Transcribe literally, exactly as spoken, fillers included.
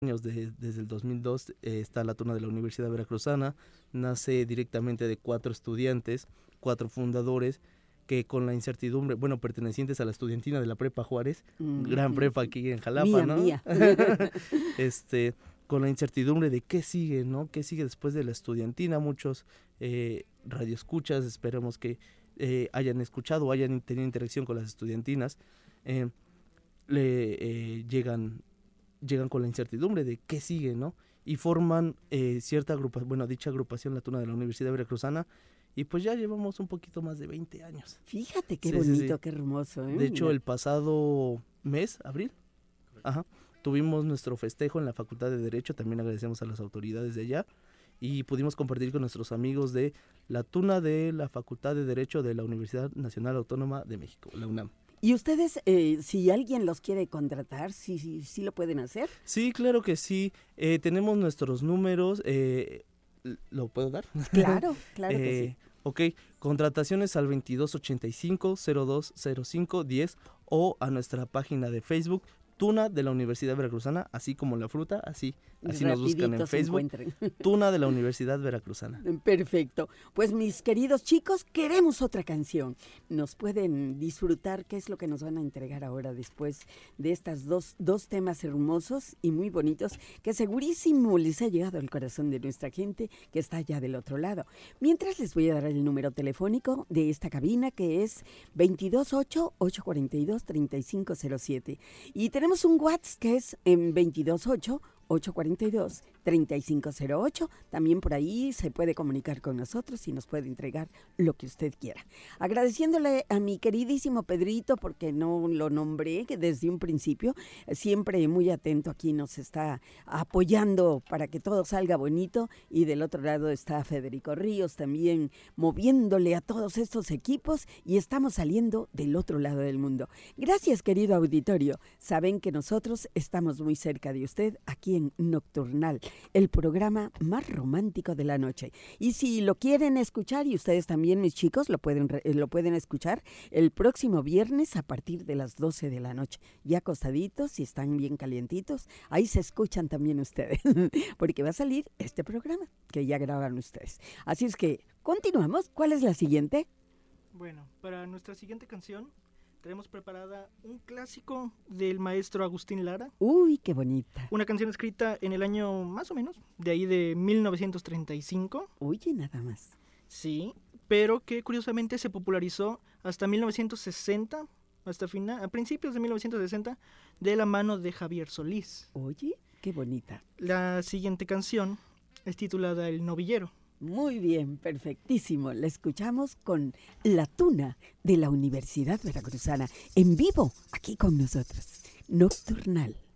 años, de, desde el dos mil dos, eh, está la Tuna de la Universidad Veracruzana. Nace directamente de cuatro estudiantes, cuatro fundadores, que con la incertidumbre, bueno, pertenecientes a la estudiantina de la Prepa Juárez, mm, gran prepa aquí en Jalapa, mía, ¿no? Mía. este, con la incertidumbre de qué sigue, ¿no? ¿Qué sigue después de la estudiantina? Muchos eh, radioescuchas, esperemos que eh, hayan escuchado o hayan tenido interacción con las estudiantinas, eh, le eh, llegan, llegan con la incertidumbre de qué sigue, ¿no? Y forman eh, cierta agrupación, bueno, dicha agrupación, la Tuna de la Universidad Veracruzana, y pues ya llevamos un poquito más de veinte años. Fíjate qué sí, bonito, sí, sí. qué hermoso. ¿eh? De hecho, Mira. el pasado mes, abril, ajá, tuvimos nuestro festejo en la Facultad de Derecho, también agradecemos a las autoridades de allá, y pudimos compartir con nuestros amigos de la Tuna de la Facultad de Derecho de la Universidad Nacional Autónoma de México, la UNAM. ¿Y ustedes, eh, si alguien los quiere contratar, sí, sí, sí lo pueden hacer? Sí, claro que sí. Eh, tenemos nuestros números. Eh, ¿Lo puedo dar? Claro, claro eh, que sí. Ok, contrataciones al veintidós ochenta y cinco, cero dos cero cinco, diez o a nuestra página de Facebook, Tuna de la Universidad Veracruzana, así como la fruta, así, así nos buscan en Facebook, Tuna de la Universidad Veracruzana. Perfecto. Pues mis queridos chicos, queremos otra canción. Nos pueden disfrutar qué es lo que nos van a entregar ahora después de estas dos, dos temas hermosos y muy bonitos que segurísimo les ha llegado al corazón de nuestra gente que está allá del otro lado. Mientras les voy a dar el número telefónico de esta cabina que es veintidós ocho, ochocientos cuarenta y dos, treinta y cinco cero siete y tenemos un WhatsApp que es en veintidós ocho, ochocientos cuarenta y dos, treinta y cinco cero ocho. También por ahí se puede comunicar con nosotros y nos puede entregar lo que usted quiera. Agradeciéndole a mi queridísimo Pedrito, porque no lo nombré, que desde un principio, siempre muy atento aquí nos está apoyando para que todo salga bonito. Y del otro lado está Federico Ríos también moviéndole a todos estos equipos y estamos saliendo del otro lado del mundo. Gracias, querido auditorio. Saben que nosotros estamos muy cerca de usted aquí en Nocturnal, el programa más romántico de la noche. Y si lo quieren escuchar, y ustedes también, mis chicos, lo pueden, lo pueden escuchar el próximo viernes a partir de las doce de la noche. Ya acostaditos, si están bien calientitos, ahí se escuchan también ustedes, porque va a salir este programa que ya graban ustedes. Así es que, continuamos. ¿Cuál es la siguiente? Bueno, para nuestra siguiente canción tenemos preparada un clásico del maestro Agustín Lara. Uy, qué bonita. Una canción escrita en el año más o menos, de ahí de mil novecientos treinta y cinco. Oye, nada más. Sí, pero que curiosamente se popularizó hasta mil novecientos sesenta, hasta final, a principios de mil novecientos sesenta, de la mano de Javier Solís. Oye, qué bonita. La siguiente canción es titulada El Novillero. Muy bien, perfectísimo. La escuchamos con La Tuna de la Universidad Veracruzana, en vivo, aquí con nosotros. Nocturnal.